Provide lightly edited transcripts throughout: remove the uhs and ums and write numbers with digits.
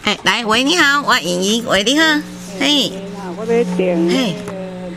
哎，来，喂，你好，我莹莹，喂，你好，嘿， 我要订那个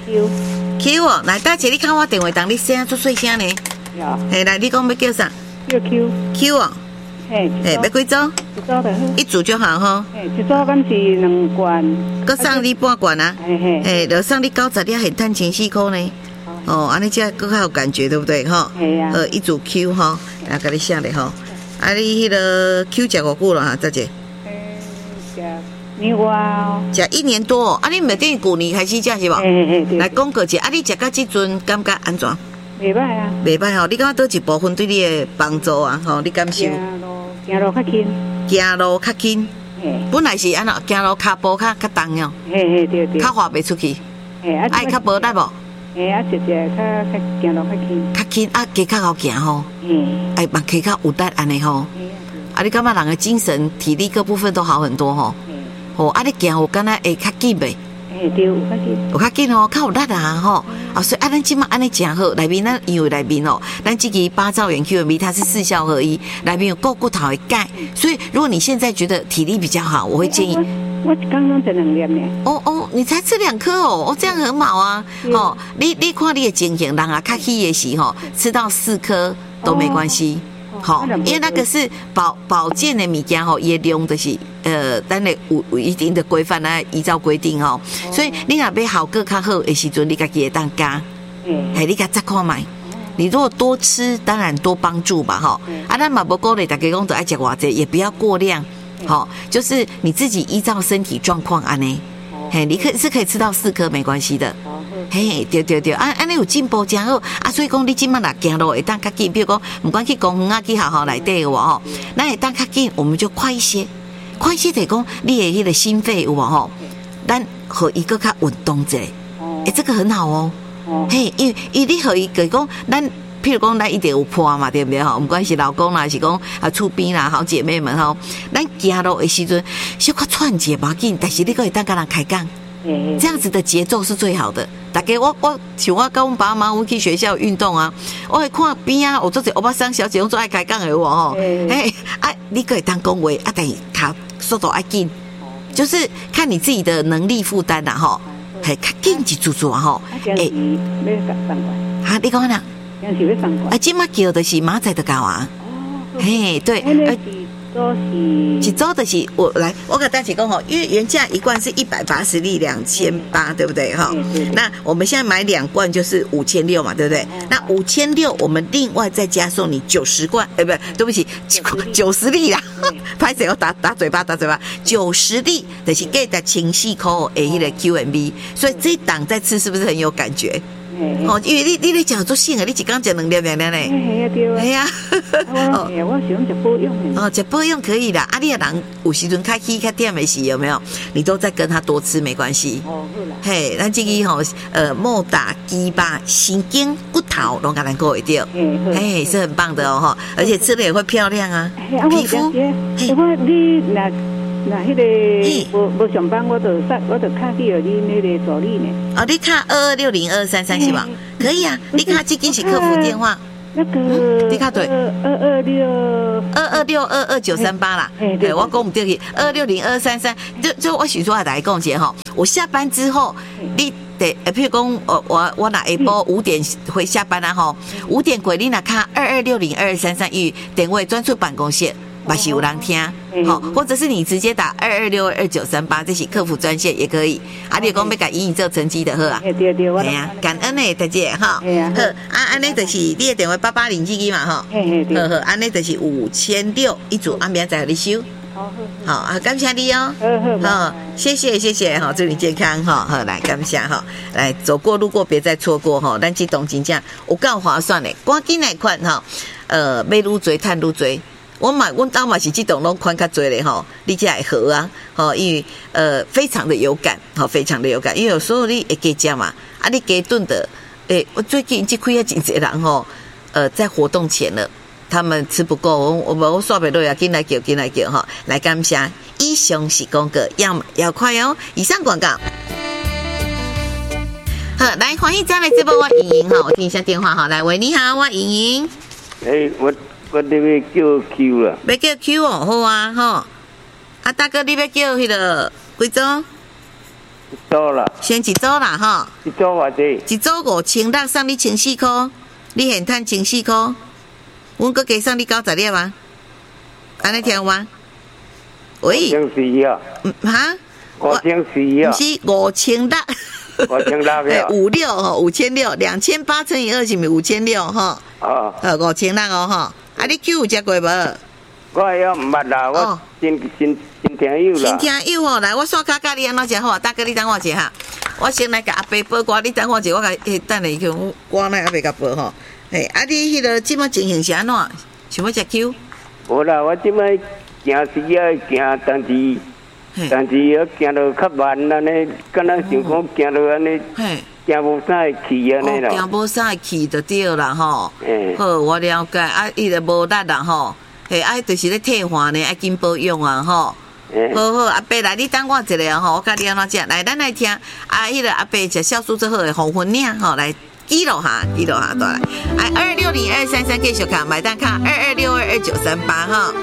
Q 哦，来，大姐，你看我电话当你声做细声呢。嘿，来，你讲要叫啥？ 叫 Q 哦。 嘿， 要几组？ 一组就好。 一组就好哈。 嘿，一组敢是2罐。 搁送你半罐啊。 嘿嘿。 嘿，就送你90粒，现赚14块呢。哦，安尼这更较有感觉，对不对哈？ 嘿啊。 一组 Q 哈，来给你写咧哈。啊，你迄个 Q 食偌久了哈，大姐？ 食年外哦。 食1年多哦，啊，你唔係等于旧年开始食是无？ 嘿嘿。 来讲过一下，啊，你食到即阵感觉安怎？ 袂歹啊。 袂歹吼，你感觉倒一部分对你的帮助啊？吼，你感受？ 行路较轻。 行路较轻。本来是安怎？行路骹步较重哦。 嘿嘿对对。 较滑袂出去。 嘿啊。 爱较无力无？ 嘿啊，直接较行路较轻。 较轻啊，加较好行吼。哎，嘛加较有力安尼吼。啊，你感觉人的精神、体力各部分都好很多吼。哦，啊，你行有敢若会较紧袂？ 对，有较紧。 有较紧哦，较有力啊吼。啊，所以啊，咱即马安尼真好，内面咱因为内面哦，咱这个8兆元 QMB 它是4效合一，内面有够骨头的钙，所以如果你现在觉得体力比较好，我会建议。 我刚刚才2粒呢。 哦，你才吃2颗哦，这样很好啊。哦，你看你的情形，人啊，较虚的时候吃到4颗都没关系。好，因为那个是保健的物件吼，也量就是咱的有一定的规范来依照规定吼，所以你若要效果较好的时阵，你家己会当加，嘿，你家再看卖。你如果多吃，当然多帮助吧吼。啊，咱嘛无鼓励大家讲都爱食偌济，也不要过量，好，就是你自己依照身体状况安尼，嘿，你可以吃到4颗没关系的。嘿，对，安尼有进步真好啊！所以讲你即马若行路会当较紧，比如讲，不管去公园啊，去学校内底有无吼，咱会当较紧，我们就快一些，就是讲你的迄个心肺有无吼，咱和一个较运动者，这个很好哦。嘿，因为你和一个讲，咱譬如讲咱一定有伴嘛，对不对吼？不管是老公啦，是讲厝边啦，好姐妹们吼，咱行路的时阵小可喘一下无要紧，但是你可以当跟人开讲。这样子的节奏是最好的。大家我像我跟我爸妈，我去学校运动啊，我会看边啊，我做者欧巴桑小姐，我做爱开讲的我吼，你可以当恭维啊，但是他速度爱紧，就是看你自己的能力负担啦吼，嘿，较紧一做做吼，你讲哪？今嘛叫的是马仔的教啊，嘿，对。一周的是我给大家讲吼，因为原价1罐是180粒2800，对不对哈？那我们现在买2罐就是5600嘛，对不对？那5600我们另外再加送你90罐，对不起，90粒啦，拍谁要打嘴巴，90粒就是给的14块的那个 QMB， 所以这一档再吃是不是很有感觉？哦，因为你讲做性啊，你一刚讲2粒呢。对呀， 我喜欢吃保养的。 吃保养可以的。你的人有时阵开起开店没洗有没有？你都在跟他多吃没关系。嘿，咱这个吼莫打鸡巴、神经、骨头拢甲咱顾会到，嘿，是很棒的哦哈，而且吃了也会漂亮啊，皮肤。 那迄个无上班，我就卡去了你那个助理呢。 哦，你卡22602233是吧？可以啊，你卡这个是客服电话。 那个， 你卡对，2262238啦。对，我讲唔对去260233，就我许说来讲解哈。我下班之后，你得，譬如讲，我下晡5点回下班啦吼，5点过你那卡22602233与电话专属办公室。嘛是有人听，好，或者是你直接打22622938，这是客服专线也可以。啊，你讲要甲营做成绩的好啊， 对， 哎呀，感恩呢，大姐哈，好，安尼就是你的电话8802嘛哈，好，安尼就是5600一组，明仔再给你收。好啊，感谢你哦，好，谢谢哈，祝你健康哈，好来感谢哈，来走过路过别再错过哈，咱这东真正有够划算的，赶紧来看哈，买愈多赚愈多。阮家嘛是这种拢款较多嘞吼，你才会好啊，吼，因为非常的有感，吼，非常的有感，因为有时候你会加吃嘛，啊，你加顿的，我最近这开啊真侪人吼，在活动前了，他们吃不够，我刷不落呀，进来叫哈，来感谢，以上是广告，要快哦，以上广告。好，来欢迎再来直播我莹莹哈，我听一下电话哈，来喂，你好，我莹莹， 我这边叫 Q 了， 要叫 Q 哦，好啊，吼， 啊，大哥，你要叫迄个几组？ 一组啦， 先一组啦，吼。 一组偌济？ 一组5600，送你1400块，你现赚1400块，阮搁加送你90粒啊？安尼听有吗？喂。 54啊。 哈 ？54啊。 不是5600。 56啊。 56吼，5600，2800乘以2是咪5600吼？ 哦。 5600哦吼。啊，你酒有食过无？ 我还毋捌啦，我真听友啦。 真听友吼，来，我刷卡教你安怎食好啊？大哥，你等我一下，我先来甲阿伯报歌，你等我一下，我甲等下去，我那阿伯甲报吼。嘿，啊，你迄个即摆情形是安怎？想要食酒？ 无啦，我即摆行时啊行，但是要行到较慢安尼，敢若想讲行到安尼，行无啥会去安尼啦。 行无啥会去就对啦吼。好，我了解。啊，伊就无力啦吼。嘿，啊，就是咧退化呢，爱紧保养啊吼。好好，阿伯来，你等我一下吼，我教你安怎食。来，咱来听迄个阿伯食酵素最好的红粉领吼，来记录下，倒来。哎，2260-233继续卡，买单卡22622938哈。